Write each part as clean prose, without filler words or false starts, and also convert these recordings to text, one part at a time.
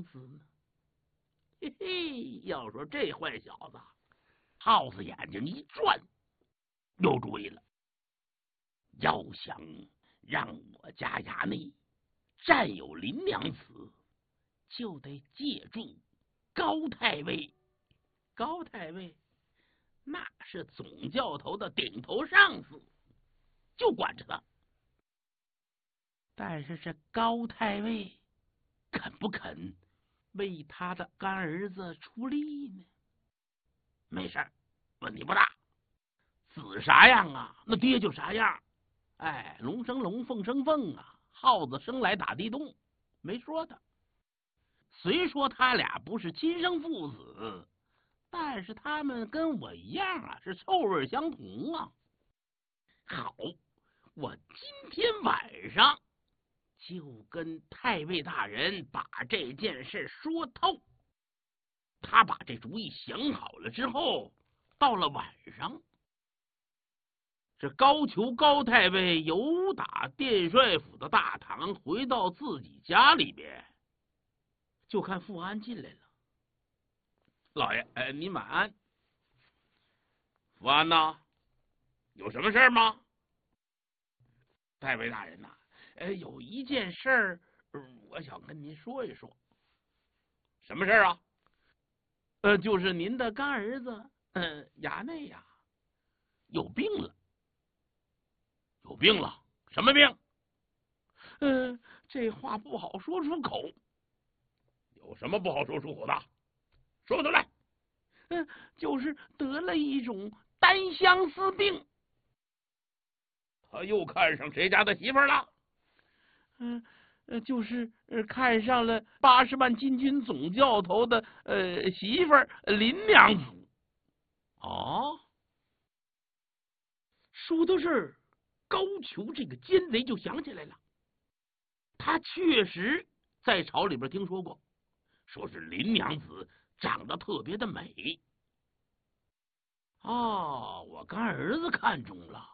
子呢？嘿嘿，要说这坏小子，耗子眼睛一转，有主意了。要想让我家衙内占有林娘子，就得借助高太尉。高太尉那是总教头的顶头上司，就管着他。但是这高太尉肯不肯为他的干儿子出力呢？没事，问题不大。子啥样啊，那爹就啥样。哎，龙生龙，凤生凤啊，耗子生来打地洞，没说的。虽说他俩不是亲生父子，但是他们跟我一样啊，是臭味相同啊。好，我今天晚上就跟太尉大人把这件事说透。他把这主意想好了之后，到了晚上，这高俅高太尉由打殿帅府的大堂回到自己家里边，就看富安进来了。老爷，您晚安。富安呐，有什么事吗？太尉大人呐，有一件事儿，我想跟您说一说。什么事儿啊？就是您的干儿子，衙内呀，有病了。有病了？什么病？这话不好说出口。有什么不好说出口的？说出来。就是得了一种单相思病。他又看上谁家的媳妇了？就是看上了80万禁军总教头的媳妇林娘子。哦，说到这儿，高俅这个奸贼就想起来了，他确实在朝里边听说过，说是林娘子长得特别的美。哦，我干儿子看中了。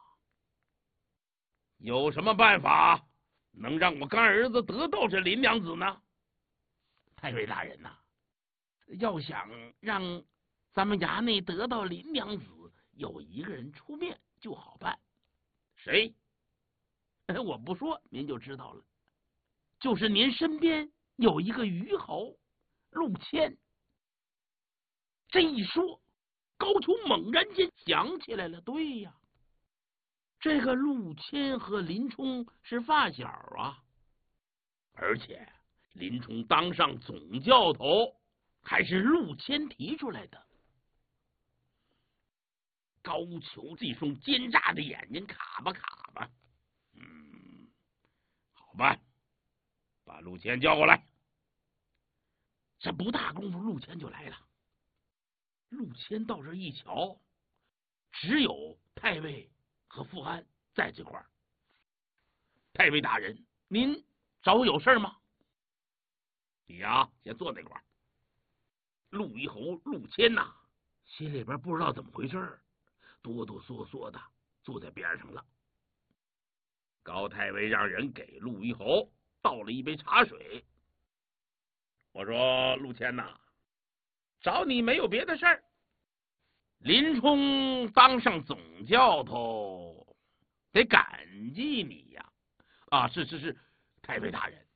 有什么办法能让我干儿子得到这林娘子呢？太尉大人呐，要想让咱们衙内得到林娘子，有一个人出面就好办。谁？我不说您就知道了，就是您身边有一个虞侯陆谦。这一说，高俅猛然间想起来了，对呀，这个陆谦和林冲是发小啊，而且林冲当上总教头还是陆谦提出来的。高俅这双奸诈的眼睛卡吧卡吧，好办，把陆谦叫过来。这不大功夫，陆谦就来了。陆谦到这一瞧，只有太尉和富安在这块儿。太尉大人，您找我有事吗？你呀，先坐那块儿。陆虞侯陆谦呐，心里边不知道怎么回事，哆哆嗦嗦的坐在边上了。高太尉让人给陆虞侯倒了一杯茶水。我说陆谦呐，找你没有别的事儿。林冲当上总教头，得感激你呀！是，太尉大人，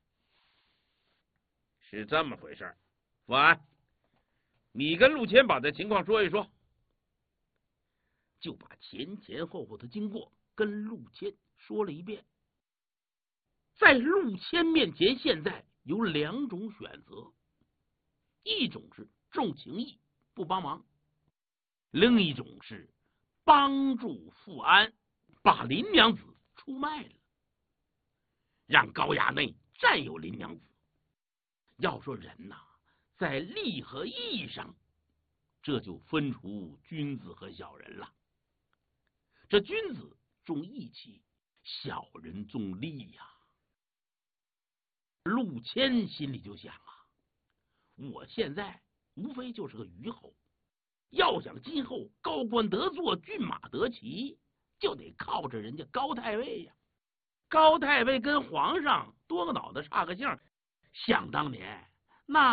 是这么回事。富安，你跟陆谦把这情况说一说。就把前前后后的经过跟陆谦说了一遍。在陆谦面前，现在有2种选择，一种是重情义不帮忙，另一种是帮助富安把林娘子出卖了，让高衙内占有林娘子。要说人呐，在利和义上，这就分出君子和小人了。这君子重义气，小人重利呀。陆谦心里就想啊，我现在无非就是个虞侯，要想今后高官得坐，骏马得骑，就得靠着人家高太尉呀。高太尉跟皇上多个脑袋差个姓，想当年